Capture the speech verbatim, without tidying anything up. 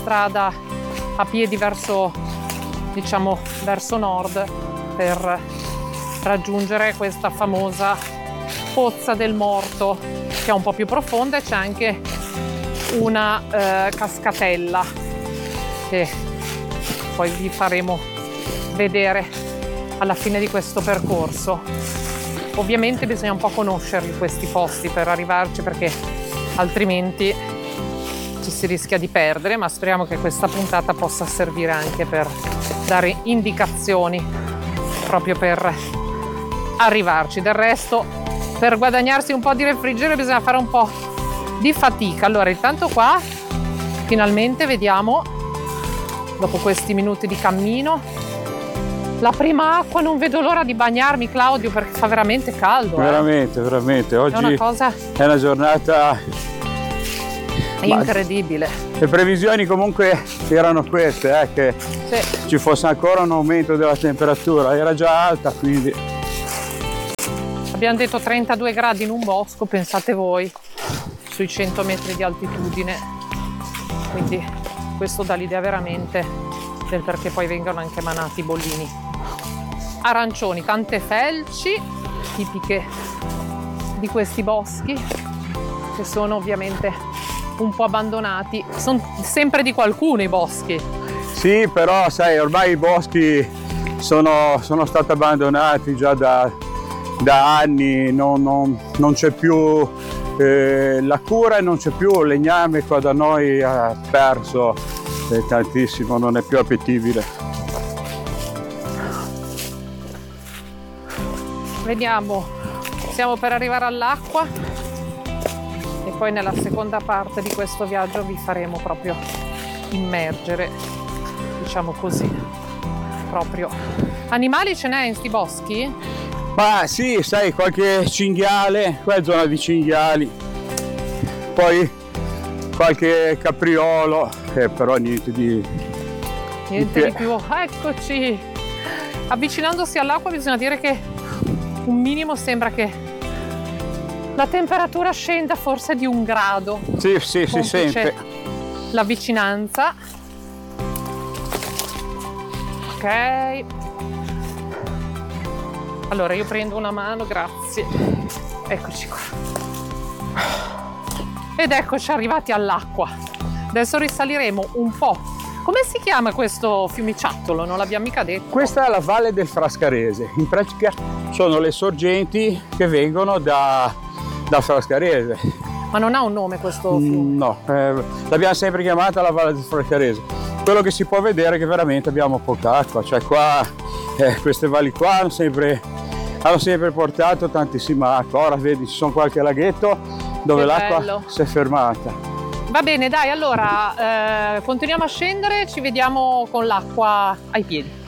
strada a piedi verso, diciamo, verso nord per raggiungere questa famosa Pozza del Morto, che è un po' più profonda, e c'è anche una eh, cascatella che poi vi faremo vedere alla fine di questo percorso. Ovviamente bisogna un po' conoscerli questi posti per arrivarci, perché altrimenti ci si rischia di perdere, ma speriamo che questa puntata possa servire anche per dare indicazioni proprio per arrivarci. Del resto, per guadagnarsi un po' di refrigerio bisogna fare un po' di fatica. Allora, intanto qua finalmente vediamo, dopo questi minuti di cammino, la prima acqua. Non vedo l'ora di bagnarmi, Claudio, perché fa veramente caldo. Veramente, eh. veramente. Oggi è una cosa è una giornata incredibile. Le previsioni comunque erano queste, eh, che sì. ci fosse ancora un aumento della temperatura, era già alta, quindi... Abbiamo detto trentadue gradi in un bosco, pensate voi, sui cento metri di altitudine, quindi questo dà l'idea veramente del perché poi vengano anche manati i bollini arancioni. Tante felci tipiche di questi boschi, che sono ovviamente un po' abbandonati. Sono sempre di qualcuno i boschi. Sì, però sai, ormai i boschi sono, sono stati abbandonati già da, da anni, non, non, non c'è più eh, la cura e non c'è più il legname. Qua da noi ha perso eh, tantissimo, non è più appetibile. Vediamo, siamo per arrivare all'acqua e poi nella seconda parte di questo viaggio vi faremo proprio immergere, diciamo così, proprio. Animali ce n'è in sti boschi? Ma sì, sai, qualche cinghiale, qua è zona di cinghiali, poi qualche capriolo, eh, però niente di... Niente di, di più, eccoci! Avvicinandosi all'acqua bisogna dire che un minimo sembra che la temperatura scenda forse di un grado. Sì, sì, si sente. La vicinanza. Ok. Allora io prendo una mano, grazie. Eccoci qua. Ed eccoci arrivati all'acqua. Adesso risaliremo un po'. Come si chiama questo fiumiciattolo? Non l'abbiamo mica detto. Questa è la Valle del Frascarese. In pratica sono le sorgenti che vengono da, da Frascarese. Ma non ha un nome questo fiume? No, eh, l'abbiamo sempre chiamata la Valle del Frascarese. Quello che si può vedere è che veramente abbiamo poca acqua. Cioè qua, eh, queste valli qua hanno sempre, hanno sempre portato tantissima acqua. Ora vedi, ci sono qualche laghetto dove l'acqua si è fermata. Va bene, dai, allora eh, continuiamo a scendere, ci vediamo con l'acqua ai piedi.